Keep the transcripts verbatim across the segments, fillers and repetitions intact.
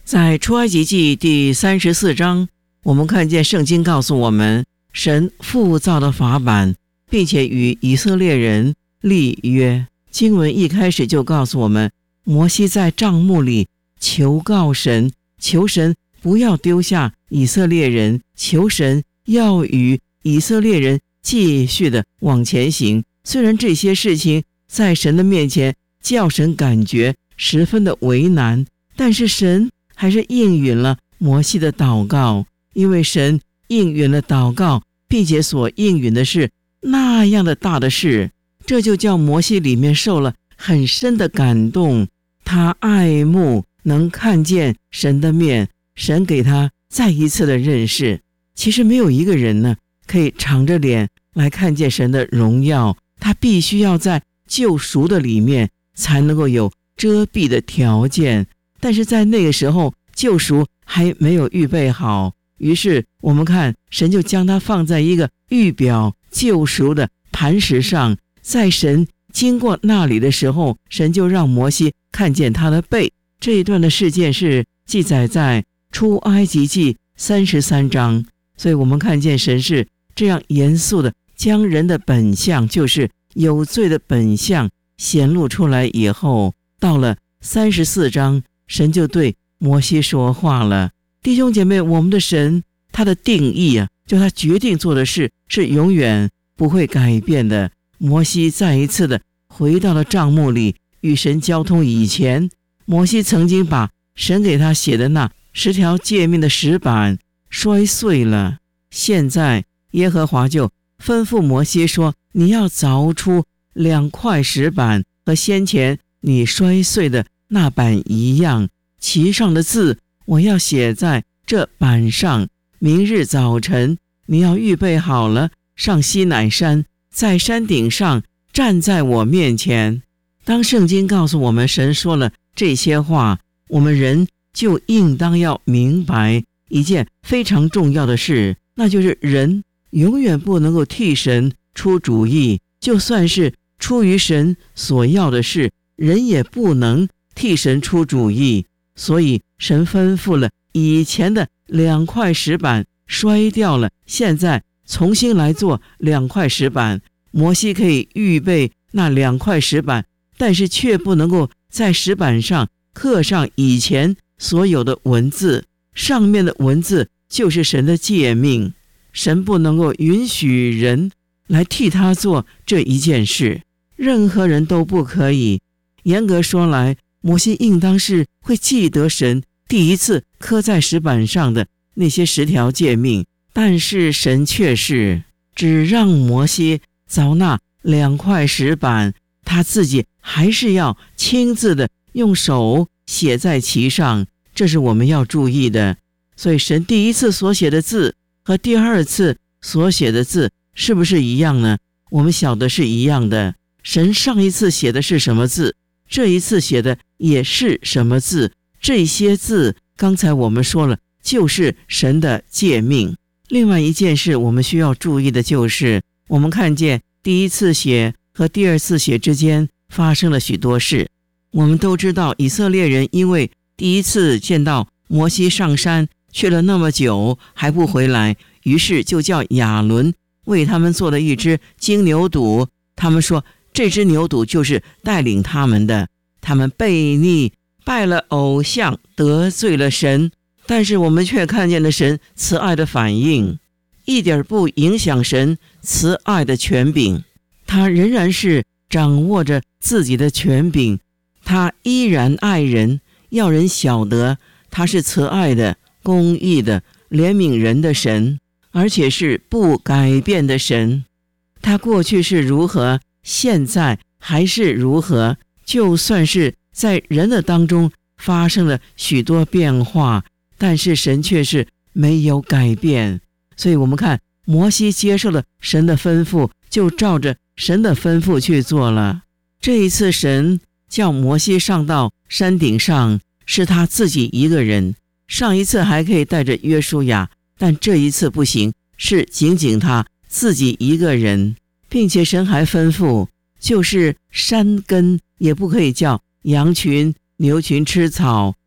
在出埃及记第三十四章，我们看见圣经告诉我们，神复造的法版，并且与以色列人立约。经文一开始就告诉我们，摩西在帐幕里求告神，求神不要丢下以色列人，求神要与以色列人继续的往前行。虽然这些事情在神的面前叫神感觉十分的为难，但是神还是应允了摩西的祷告，因为神应允了祷告，并且所应允的是那样的大的事，这就叫摩西里面受了很深的感动。他爱慕能看见神的面，神给他再一次的认识。其实没有一个人呢可以敞着脸来看见神的荣耀，他必须要在救赎的里面才能够有遮蔽的条件。但是在那个时候救赎还没有预备好，于是我们看神就将它放在一个预表救赎的磐石上。在神经过那里的时候，神就让摩西看见他的背。这一段的事件是记载在出埃及记三十三章，所以我们看见神是这样严肃的将人的本相，就是有罪的本相显露出来以后，到了三十四章，神就对摩西说话了。弟兄姐妹，我们的神他的定义啊，就他决定做的事是永远不会改变的。摩西再一次的回到了帐幕里与神交通以前，摩西曾经把神给他写的那十条诫命的石板摔碎了。现在耶和华就吩咐摩西说，你要凿出两块石板，和先前你摔碎的那板一样，其上的字我要写在这板上。明日早晨你要预备好了，上西乃山，在山顶上站在我面前。当圣经告诉我们神说了这些话，我们人就应当要明白一件非常重要的事，那就是人永远不能够替神出主意，就算是出于神所要的事，人也不能替神出主意。所以神吩咐了以前的两块石板摔掉了，现在重新来做两块石板。摩西可以预备那两块石板，但是却不能够在石板上刻上以前所有的文字，上面的文字就是神的诫命。神不能够允许人来替他做这一件事，任何人都不可以。严格说来，摩西应当是会记得神第一次刻在石板上的那些十条诫命，但是神却是只让摩西凿那两块石板，他自己还是要亲自的用手写在其上，这是我们要注意的。所以神第一次所写的字和第二次所写的字是不是一样呢？我们晓得是一样的。神上一次写的是什么字，这一次写的也是什么字，这些字刚才我们说了，就是神的诫命。另外一件事我们需要注意的就是，我们看见第一次写和第二次写之间发生了许多事。我们都知道以色列人因为第一次见到摩西上山去了那么久还不回来，于是就叫亚伦为他们做了一只金牛犊。他们说这只牛犊就是带领他们的，他们悖逆拜了偶像，得罪了神，但是我们却看见了神慈爱的反应，一点不影响神慈爱的权柄。他仍然是掌握着自己的权柄，他依然爱人，要人晓得他是慈爱的、公义的、怜悯人的神，而且是不改变的神。他过去是如何，现在还是如何，就算是在人的当中发生了许多变化，但是神却是没有改变。所以我们看摩西接受了神的吩咐，就照着神的吩咐去做了。这一次神叫摩西上到山顶上，是他自己一个人。上一次还可以带着约书亚，但这一次不行，是仅仅他自己一个人，并且神还吩咐，就是山根也不可以叫羊群牛群吃草，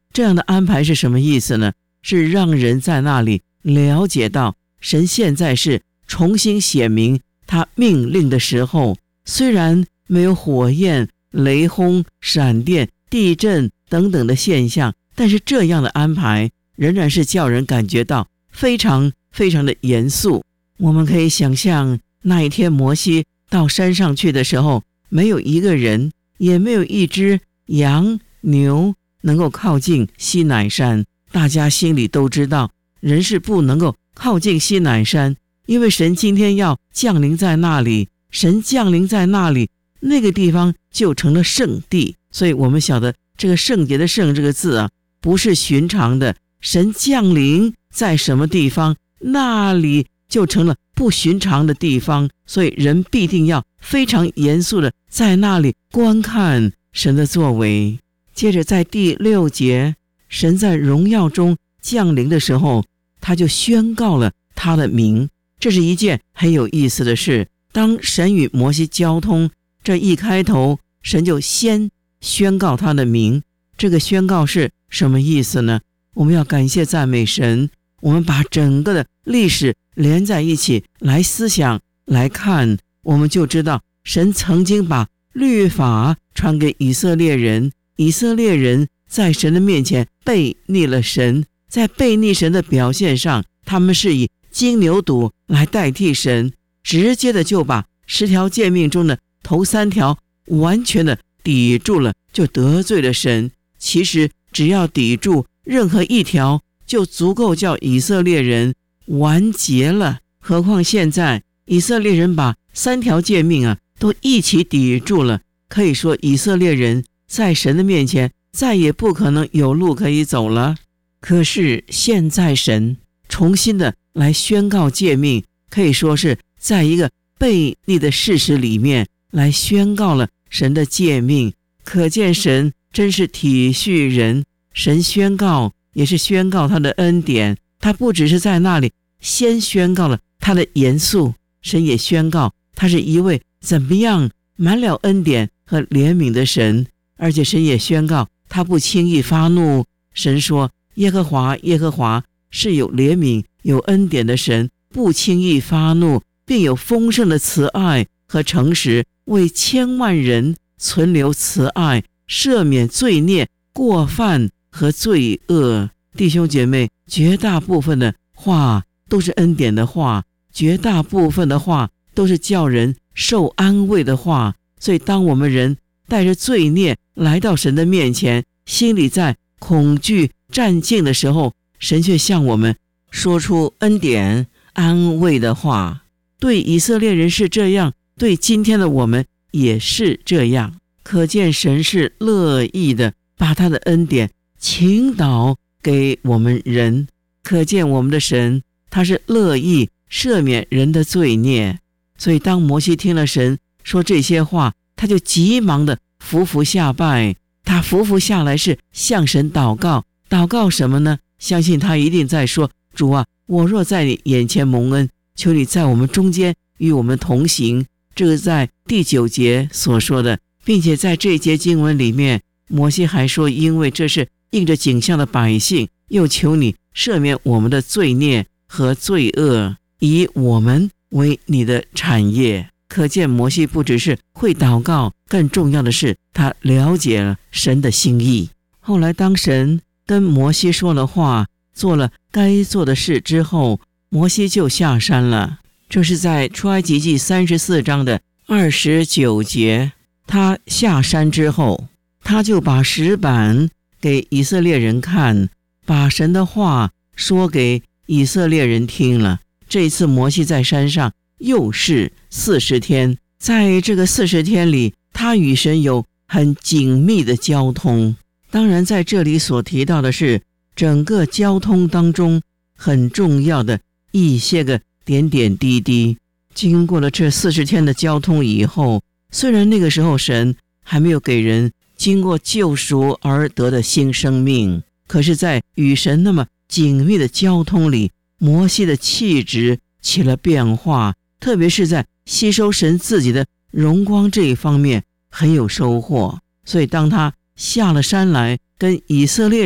这样的安排是什么意思呢？是让人在那里了解到神现在是重新显明他命令的时候，虽然没有火焰、雷轰、闪电、地震等等的现象，但是这样的安排仍然是叫人感觉到非常非常的严肃。我们可以想象那一天摩西到山上去的时候，没有一个人，也没有一只羊牛能够靠近西乃山。大家心里都知道，人是不能够靠近西乃山，因为神今天要降临在那里，神降临在那里，那个地方就成了圣地。所以我们晓得这个圣洁的圣这个字啊，不是寻常的，神降临在什么地方，那里就成了不寻常的地方，所以人必定要非常严肃的在那里观看神的作为。接着在第六节，神在荣耀中降临的时候，他就宣告了他的名。这是一件很有意思的事。当神与摩西交通，这一开头神就先宣告他的名。这个宣告是什么意思呢？我们要感谢赞美神，我们把整个的历史连在一起来思想来看，我们就知道神曾经把律法传给以色列人，以色列人在神的面前背逆了神，在背逆神的表现上，他们是以金牛犊来代替神，直接的就把十条诫命中的头三条完全的抵住了，就得罪了神。其实只要抵住任何一条，就足够叫以色列人完结了。何况现在以色列人把三条诫命啊都一起抵住了，可以说以色列人在神的面前再也不可能有路可以走了。可是现在神重新的来宣告诫命，可以说是在一个悖逆的事实里面来宣告了神的诫命，可见神真是体恤人。神宣告也是宣告他的恩典，他不只是在那里先宣告了他的严肃，神也宣告他是一位怎么样满了恩典和怜悯的神，而且神也宣告他不轻易发怒。神说耶和华耶和华是有怜悯有恩典的神，不轻易发怒，并有丰盛的慈爱和诚实，为千万人存留慈爱，赦免罪孽过犯和罪恶。弟兄姐妹，绝大部分的话都是恩典的话，绝大部分的话都是叫人受安慰的话。所以当我们人带着罪孽来到神的面前，心里在恐惧战兢的时候，神却向我们说出恩典安慰的话。对以色列人是这样，对今天的我们也是这样。可见神是乐意的把他的恩典倾倒给我们人，可见我们的神他是乐意赦免人的罪孽。所以当摩西听了神说这些话，他就急忙的伏伏下拜。他伏伏下来是向神祷告，祷告什么呢？相信他一定在说，主啊，我若在你眼前蒙恩，求你在我们中间与我们同行。这个在第九节所说的，并且在这一节经文里面，摩西还说，因为这是应着景象的百姓，又求你赦免我们的罪孽和罪恶，以我们为你的产业。可见摩西不只是会祷告，更重要的是他了解了神的心意。后来当神跟摩西说了话，做了该做的事之后，摩西就下山了。这是在出埃及记三十四章的二十九节。他下山之后，他就把石板给以色列人看，把神的话说给以色列人听了。这一次摩西在山上又是四十天，在这个四十天里，他与神有很紧密的交通。当然在这里所提到的是整个交通当中很重要的一些个点点滴滴。经过了这四十天的交通以后，虽然那个时候神还没有给人经过救赎而得的新生命，可是在与神那么紧密的交通里，摩西的气质起了变化，特别是在吸收神自己的荣光这一方面很有收获。所以当他下了山来跟以色列人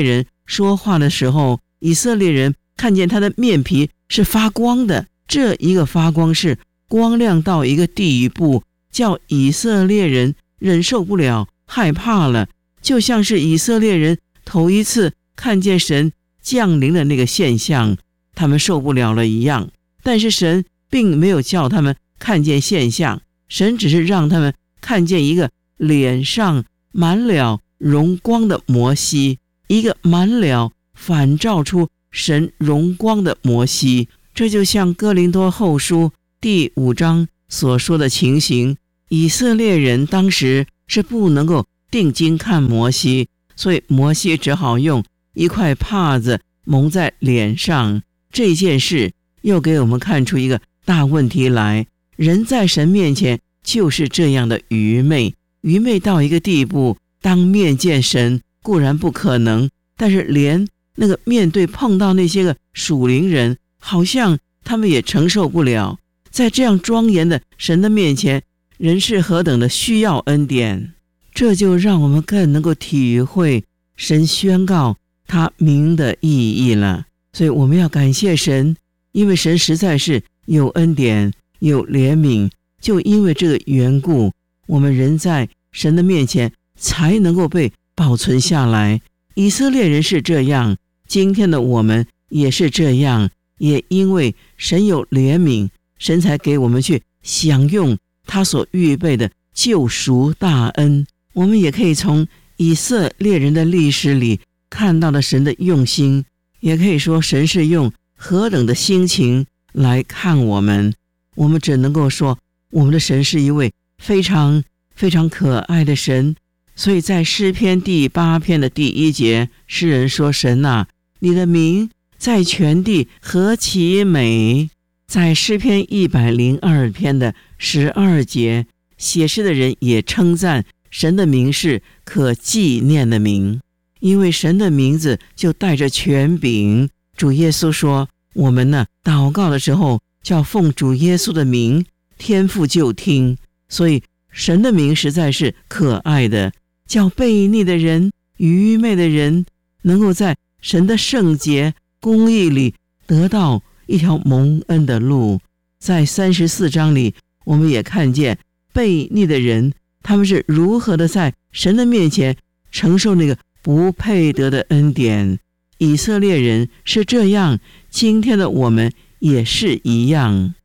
说话的时候，以色列人看见他的面皮是发光的，这一个发光是光亮到一个地步，叫以色列人忍受不了，害怕了，就像是以色列人头一次看见神降临的那个现象，他们受不了了一样。但是神并没有叫他们看见现象，神只是让他们看见一个脸上满了荣光的摩西，一个满了反照出神荣光的摩西。这就像哥林多后书第五章所说的情形，以色列人当时是不能够定睛看摩西，所以摩西只好用一块帕子蒙在脸上。这件事又给我们看出一个大问题来，人在神面前就是这样的愚昧，愚昧到一个地步，当面见神固然不可能，但是连那个面对碰到那些个属灵人，好像他们也承受不了。在这样庄严的神的面前，人是何等的需要恩典，这就让我们更能够体会神宣告他名的意义了。所以我们要感谢神，因为神实在是有恩典有怜悯，就因为这个缘故，我们人在神的面前才能够被保存下来。以色列人是这样，今天的我们也是这样，也因为神有怜悯，神才给我们去享用他所预备的救赎大恩。我们也可以从以色列人的历史里看到了神的用心，也可以说神是用何等的心情来看我们。我们只能够说，我们的神是一位非常非常可爱的神。所以在诗篇第八篇的第一节，诗人说，神啊，你的名在全地何其美。在诗篇一百零二篇的十二节，写诗的人也称赞神的名是可纪念的名，因为神的名字就带着权柄。主耶稣说，我们呢祷告的时候叫奉主耶稣的名，天父就听。所以神的名实在是可爱的，叫悖逆的人愚昧的人能够在神的圣洁公义里得到一条蒙恩的路。在三十四章里，我们也看见悖逆的人他们是如何的在神的面前承受那个不配得的恩典。以色列人是这样，今天的我们也是一样。